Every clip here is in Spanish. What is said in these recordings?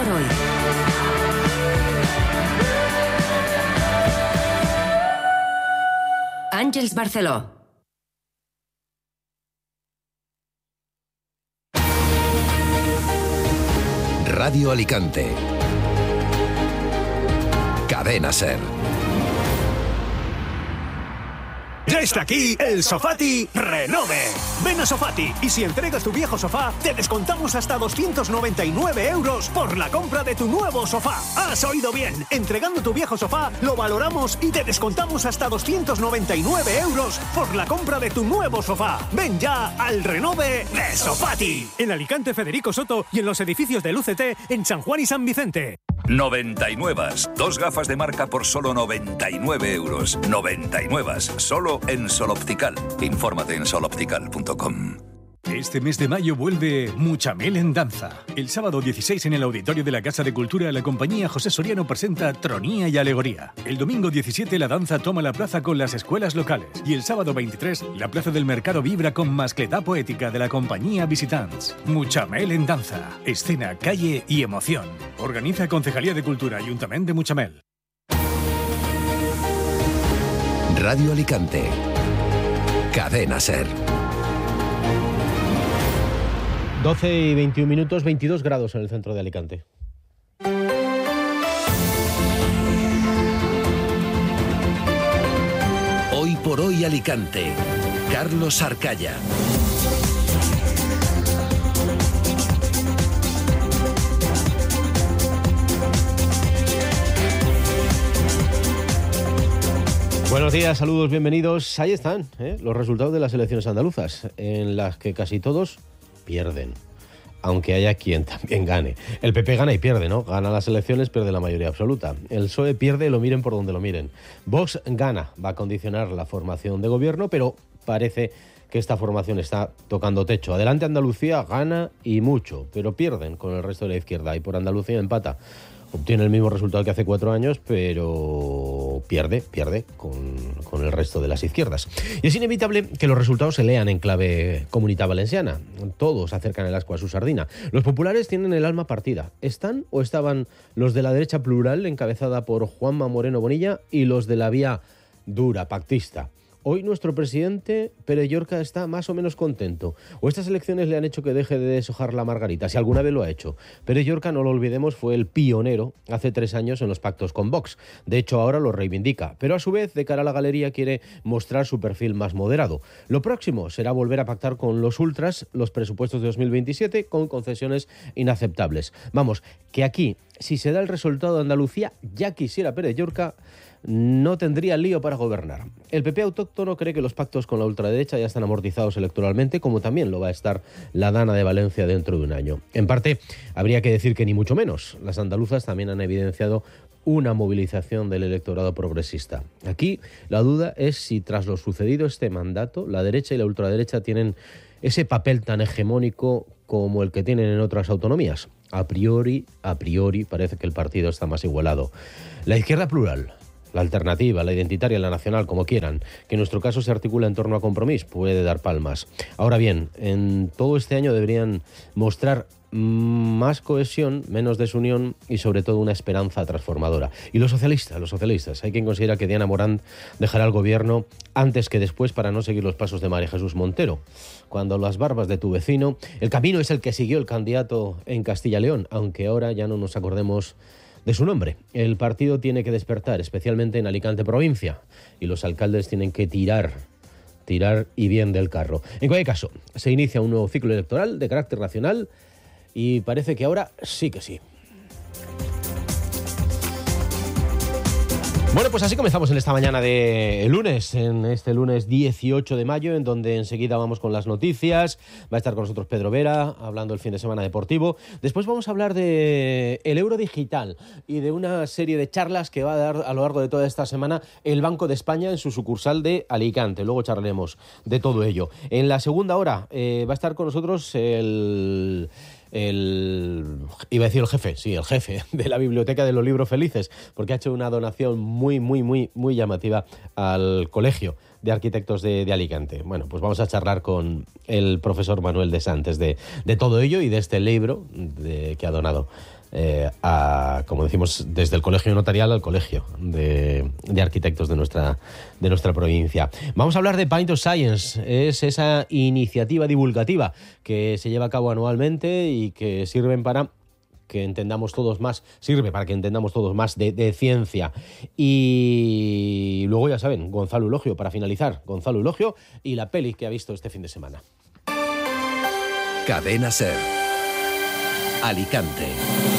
por hoy. Àngels Barceló. Radio Alicante. Cadena Ser. Ya está aquí el Sofati Renove. Ven a Sofati y si entregas tu viejo sofá, te descontamos hasta 299 euros por la compra de tu nuevo sofá. Has oído bien. Entregando tu viejo sofá, lo valoramos y te descontamos hasta 299 euros por la compra de tu nuevo sofá. Ven ya al Renove de Sofati. En Alicante, Federico Soto y en los edificios del UCT en San Juan y San Vicente. 99. 2 gafas de marca por solo 99 euros. 99. Solo en Sol Optical. Infórmate en soloptical.com. Este mes de mayo vuelve Muchamel en danza. El sábado 16 en el auditorio de la Casa de Cultura, la compañía José Soriano presenta Tronía y Alegoría. El domingo 17 la danza toma la plaza con las escuelas locales. Y el sábado 23 la plaza del mercado vibra con mascletá poética de la compañía Visitants. Muchamel en danza. Escena, calle y emoción. Organiza Concejalía de Cultura, Ayuntamiento de Muchamel. Radio Alicante. Cadena Ser. 12 y 21 minutos, 22 grados en el centro de Alicante. Hoy por hoy Alicante. Carlos Arcaya. Buenos días, saludos, bienvenidos. Ahí están los resultados de las elecciones andaluzas, en las que casi todos pierden, aunque haya quien también gane. El PP gana y pierde, ¿no? Gana las elecciones, pierde la mayoría absoluta. El PSOE pierde, lo miren por donde lo miren. Vox gana, va a condicionar la formación de gobierno, pero parece que esta formación está tocando techo. Adelante Andalucía gana y mucho, pero pierden con el resto de la izquierda. Y por Andalucía empata. Obtiene el mismo resultado que hace 4 años, pero pierde con el resto de las izquierdas. Y es inevitable que los resultados se lean en clave Comunitat Valenciana. Todos acercan el ascua a su sardina. Los populares tienen el alma partida. ¿Están o estaban los de la derecha plural, encabezada por Juanma Moreno Bonilla, y los de la vía dura, pactista? Hoy nuestro presidente, Pere Llorca, está más o menos contento. O estas elecciones le han hecho que deje de deshojar la margarita, si alguna vez lo ha hecho. Pere Llorca, no lo olvidemos, fue el pionero hace 3 años en los pactos con Vox. De hecho, ahora lo reivindica. Pero a su vez, de cara a la galería, quiere mostrar su perfil más moderado. Lo próximo será volver a pactar con los ultras los presupuestos de 2027 con concesiones inaceptables. Vamos, que aquí, si se da el resultado de Andalucía, ya quisiera Pere Llorca, no tendría lío para gobernar. El PP autóctono cree que los pactos con la ultraderecha ya están amortizados electoralmente, como también lo va a estar la Dana de Valencia dentro de un año. En parte, habría que decir que ni mucho menos. Las andaluzas también han evidenciado una movilización del electorado progresista. Aquí la duda es si tras lo sucedido este mandato, la derecha y la ultraderecha tienen ese papel tan hegemónico como el que tienen en otras autonomías. A priori, parece que el partido está más igualado. La izquierda plural, la alternativa, la identitaria, la nacional, como quieran, que en nuestro caso se articula en torno a Compromís, puede dar palmas. Ahora bien, en todo este año deberían mostrar más cohesión, menos desunión y sobre todo una esperanza transformadora. Y los socialistas, hay quien considera que Diana Morant dejará el gobierno antes que después para no seguir los pasos de María Jesús Montero. Cuando las barbas de tu vecino, el camino es el que siguió el candidato en Castilla y León, aunque ahora ya no nos acordemos de su nombre. El partido tiene que despertar, especialmente en Alicante provincia, y los alcaldes tienen que tirar y bien del carro. En cualquier caso, se inicia un nuevo ciclo electoral de carácter nacional y parece que ahora sí que sí. Bueno, pues así comenzamos en esta mañana de lunes, en este lunes 18 de mayo, en donde enseguida vamos con las noticias. Va a estar con nosotros Pedro Vera, hablando el fin de semana deportivo. Después vamos a hablar de el euro digital y de una serie de charlas que va a dar a lo largo de toda esta semana el Banco de España en su sucursal de Alicante. Luego charlaremos de todo ello. En la segunda hora va a estar con nosotros el jefe de la Biblioteca de los Libros Felices, porque ha hecho una donación muy llamativa al colegio de Arquitectos de Alicante. Bueno, pues vamos a charlar con el profesor Manuel de Santes de todo ello y de este libro que ha donado como decimos, desde el Colegio Notarial al Colegio de Arquitectos de nuestra provincia. Vamos a hablar de Paint of Science. Es esa iniciativa divulgativa que se lleva a cabo anualmente y que sirve para que entendamos todos más de ciencia. Y luego, ya saben, Gonzalo Eulogio, para finalizar, Gonzalo Eulogio y la peli que ha visto este fin de semana. Cadena SER. Alicante.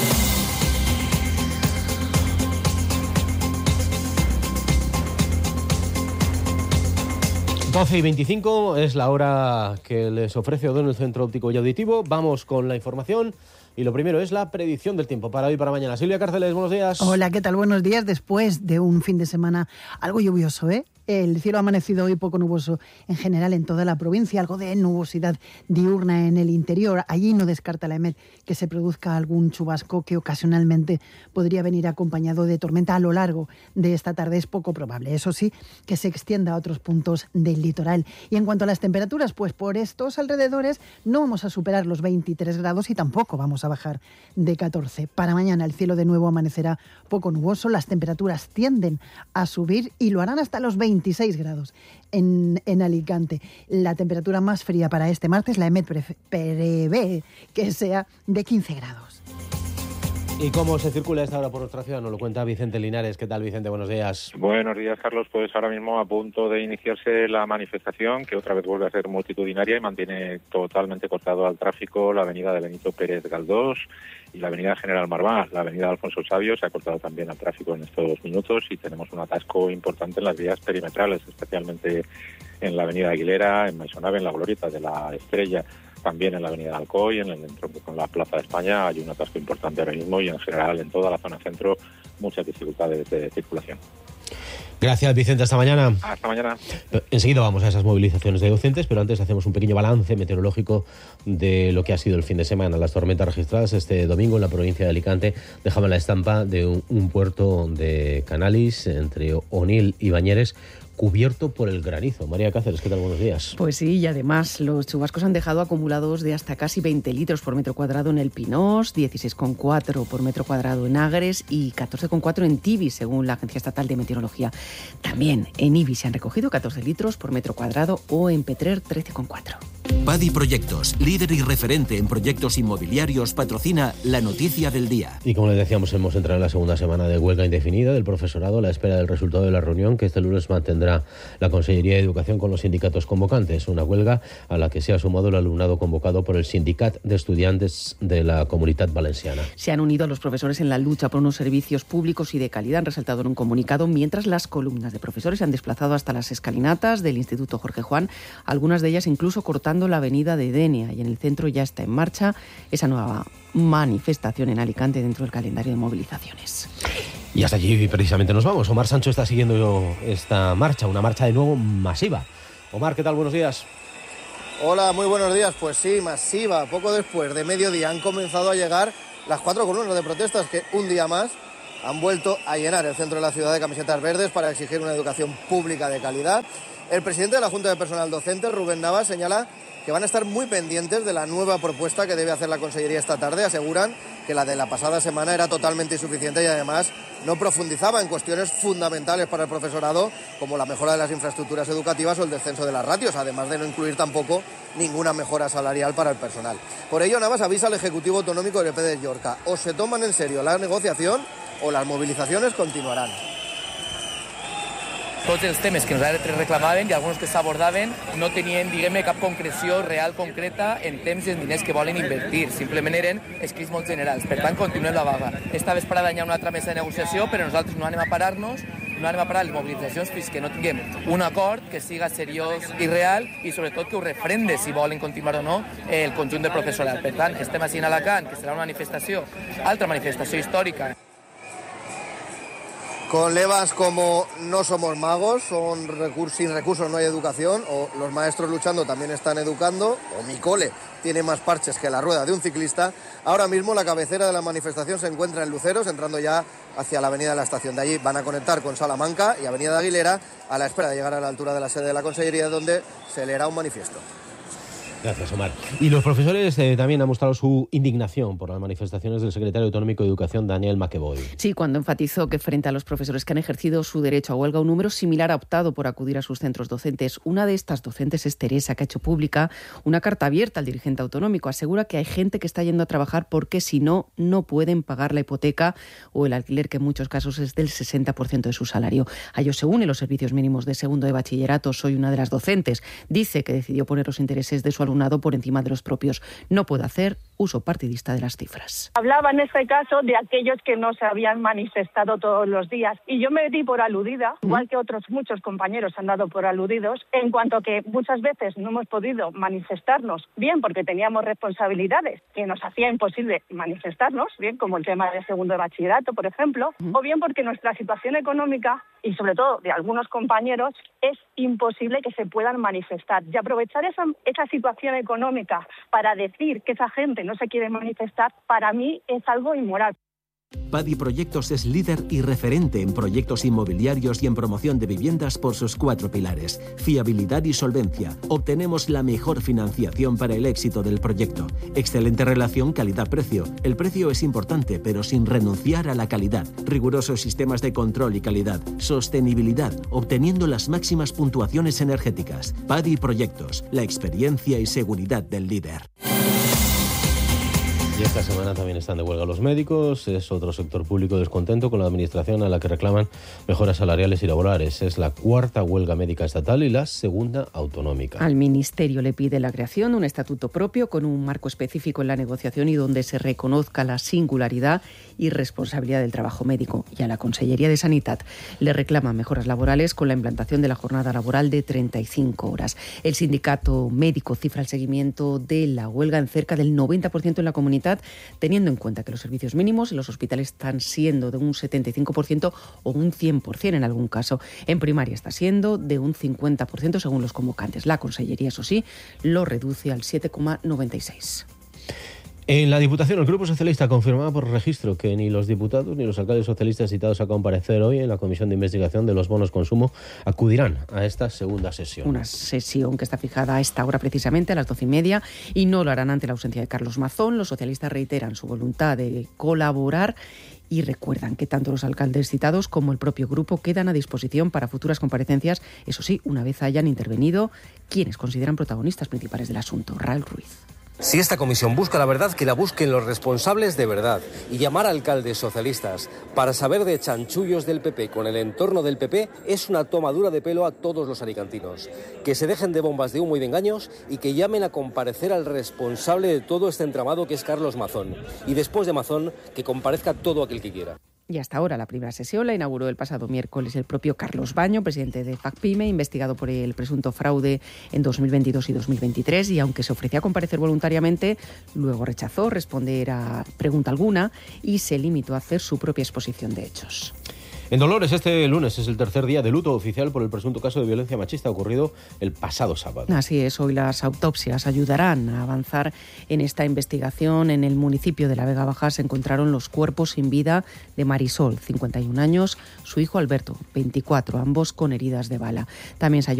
Y 25 es la hora que les ofrece O'Donnell Centro Óptico y Auditivo. Vamos con la información y lo primero es la predicción del tiempo para hoy y para mañana. Silvia Cárceles, buenos días. Hola, ¿qué tal? Buenos días. Después de un fin de semana algo lluvioso, El cielo ha amanecido hoy poco nuboso en general en toda la provincia, algo de nubosidad diurna en el interior. Allí no descarta la EMET que se produzca algún chubasco que ocasionalmente podría venir acompañado de tormenta a lo largo de esta tarde. Es poco probable, eso sí, que se extienda a otros puntos del litoral. Y en cuanto a las temperaturas, pues por estos alrededores no vamos a superar los 23 grados y tampoco vamos a bajar de 14. Para mañana el cielo de nuevo amanecerá poco nuboso, las temperaturas tienden a subir y lo harán hasta los 26 grados en Alicante. La temperatura más fría para este martes, la EMET prevé que sea de 15 grados. ¿Y cómo se circula esta hora por nuestra ciudad? Nos lo cuenta Vicente Linares. ¿Qué tal, Vicente? Buenos días. Buenos días, Carlos. Pues ahora mismo a punto de iniciarse la manifestación, que otra vez vuelve a ser multitudinaria y mantiene totalmente cortado al tráfico la avenida de Benito Pérez Galdós y la avenida General Marvá. La avenida Alfonso Sabio se ha cortado también al tráfico en estos minutos y tenemos un atasco importante en las vías perimetrales, especialmente en la avenida Aguilera, en Maisonave, en la glorieta de la Estrella. También en la avenida Alcoy, en el entronque con la Plaza de España, hay un atasco importante ahora mismo y en general en toda la zona centro muchas dificultades de circulación. Gracias, Vicente. Hasta mañana. Hasta mañana. Enseguida vamos a esas movilizaciones de docentes, pero antes hacemos un pequeño balance meteorológico de lo que ha sido el fin de semana. Las tormentas registradas este domingo en la provincia de Alicante dejaban la estampa de un puerto de Canalis entre Onil y Bañeres cubierto por el granizo. María Cáceres, ¿qué tal? Buenos días. Pues sí, y además los chubascos han dejado acumulados de hasta casi 20 litros por metro cuadrado en el Pinós, 16,4 por metro cuadrado en Agres y 14,4 en Tibi, según la Agencia Estatal de Meteorología. También en Ibi se han recogido 14 litros por metro cuadrado o en Petrer 13,4. Padi Proyectos, líder y referente en proyectos inmobiliarios, patrocina la noticia del día. Y como les decíamos, hemos entrado en la segunda semana de huelga indefinida del profesorado a la espera del resultado de la reunión que este lunes mantendrá la Consellería de Educación con los sindicatos convocantes. Una huelga a la que se ha sumado el alumnado convocado por el Sindicat de Estudiantes de la Comunitat Valenciana. Se han unido a los profesores en la lucha por unos servicios públicos y de calidad, han resaltado en un comunicado, mientras las columnas de profesores se han desplazado hasta las escalinatas del Instituto Jorge Juan, algunas de ellas incluso cortando la avenida de Denia, y en el centro ya está en marcha esa nueva manifestación en Alicante dentro del calendario de movilizaciones. Y hasta allí precisamente nos vamos. Omar Sancho está siguiendo esta marcha, una marcha de nuevo masiva. Omar, ¿qué tal? Buenos días. Hola, muy buenos días. Pues sí, masiva. Poco después de mediodía han comenzado a llegar las 4 columnas de protestas que un día más han vuelto a llenar el centro de la ciudad de camisetas verdes para exigir una educación pública de calidad. El presidente de la Junta de Personal Docente, Rubén Navas, señala que van a estar muy pendientes de la nueva propuesta que debe hacer la Consellería esta tarde. Aseguran que la de la pasada semana era totalmente insuficiente y además no profundizaba en cuestiones fundamentales para el profesorado, como la mejora de las infraestructuras educativas o el descenso de las ratios, además de no incluir tampoco ninguna mejora salarial para el personal. Por ello, Navas avisa al Ejecutivo Autonómico del EP de Llorca: o se toman en serio la negociación o las movilizaciones continuarán. Tots els temes que nosaltres reclamaven i alguns que s'abordaven no tenien, diguem-ne, cap concreció real concreta en temps i en diners que volen invertir. Simplement eren escrits molt generals. Per tant, continuem la vaga. Esta vesprada hi ha una altra mesa de negociació, però nosaltres no anem a parar-nos, no anem a parar les mobilitzacions fins que no tinguem un acord que siga seriós i real i sobretot que ho refrende si volen continuar o no el conjunt del professorat. Per tant, estem així a Alacant, que serà una manifestació, altra manifestació històrica. Con levas como no somos magos, sin recursos no hay educación, o los maestros luchando también están educando, o mi cole tiene más parches que la rueda de un ciclista. Ahora mismo la cabecera de la manifestación se encuentra en Luceros, entrando ya hacia la avenida de la Estación. De allí van a conectar con Salamanca y avenida de Aguilera, a la espera de llegar a la altura de la sede de la Consellería, donde se leerá un manifiesto. Gracias, Omar. Y los profesores también han mostrado su indignación por las manifestaciones del secretario autonómico de Educación, Daniel McEvoy. Sí, cuando enfatizó que frente a los profesores que han ejercido su derecho a huelga, un número similar ha optado por acudir a sus centros docentes. Una de estas docentes es Teresa, que ha hecho pública una carta abierta al dirigente autonómico. Asegura que hay gente que está yendo a trabajar porque si no, no pueden pagar la hipoteca o el alquiler, que en muchos casos es del 60% de su salario. A ello se unen los servicios mínimos de segundo de bachillerato. Soy una de las docentes. Dice que decidió poner los intereses de su alumnado por encima de los propios. No puede hacer uso partidista de las cifras. Hablaba en este caso de aquellos que no se habían manifestado todos los días y yo me di por aludida, igual que otros muchos compañeros han dado por aludidos, en cuanto a que muchas veces no hemos podido manifestarnos, bien porque teníamos responsabilidades que nos hacía imposible manifestarnos, bien como el tema del segundo de bachillerato, por ejemplo, o bien porque nuestra situación económica y sobre todo de algunos compañeros es imposible que se puedan manifestar. Y aprovechar esa situación económica para decir que esa gente no se quiere manifestar, para mí es algo inmoral. Padi Proyectos es líder y referente en proyectos inmobiliarios y en promoción de viviendas por sus 4 pilares: fiabilidad y solvencia. Obtenemos la mejor financiación para el éxito del proyecto. Excelente relación calidad-precio. El precio es importante, pero sin renunciar a la calidad. Rigurosos sistemas de control y calidad. Sostenibilidad, obteniendo las máximas puntuaciones energéticas. Padi Proyectos, la experiencia y seguridad del líder. Y esta semana también están de huelga los médicos. Es otro sector público descontento con la administración, a la que reclaman mejoras salariales y laborales. Es la 4ª huelga médica estatal y la 2ª autonómica. Al Ministerio le pide la creación de un estatuto propio con un marco específico en la negociación y donde se reconozca la singularidad y responsabilidad del trabajo médico. Y a la Consellería de Sanidad le reclaman mejoras laborales con la implantación de la jornada laboral de 35 horas. El sindicato médico cifra el seguimiento de la huelga en cerca del 90% en la comunidad, teniendo en cuenta que los servicios mínimos en los hospitales están siendo de un 75% o un 100% en algún caso. En primaria está siendo de un 50% según los convocantes. La Consellería, eso sí, lo reduce al 7,96%. En la Diputación, el Grupo Socialista confirmaba por registro que ni los diputados ni los alcaldes socialistas citados a comparecer hoy en la Comisión de Investigación de los Bonos Consumo acudirán a esta segunda sesión. Una sesión que está fijada a esta hora precisamente, a las 12:30, y no lo harán ante la ausencia de Carlos Mazón. Los socialistas reiteran su voluntad de colaborar y recuerdan que tanto los alcaldes citados como el propio grupo quedan a disposición para futuras comparecencias, eso sí, una vez hayan intervenido quienes consideran protagonistas principales del asunto. Raúl Ruiz. Si esta comisión busca la verdad, que la busquen los responsables de verdad, y llamar a alcaldes socialistas para saber de chanchullos del PP con el entorno del PP es una tomadura de pelo a todos los alicantinos. Que se dejen de bombas de humo y de engaños y que llamen a comparecer al responsable de todo este entramado, que es Carlos Mazón. Y después de Mazón, que comparezca todo aquel que quiera. Y hasta ahora la primera sesión la inauguró el pasado miércoles el propio Carlos Baño, presidente de FACPIME, investigado por el presunto fraude en 2022 y 2023, y aunque se ofrecía a comparecer voluntariamente, luego rechazó responder a pregunta alguna y se limitó a hacer su propia exposición de hechos. En Dolores, este lunes es el tercer día de luto oficial por el presunto caso de violencia machista ocurrido el pasado sábado. Así es, hoy las autopsias ayudarán a avanzar en esta investigación. En el municipio de La Vega Baja se encontraron los cuerpos sin vida de Marisol, 51 años, su hijo Alberto, 24, ambos con heridas de bala. También se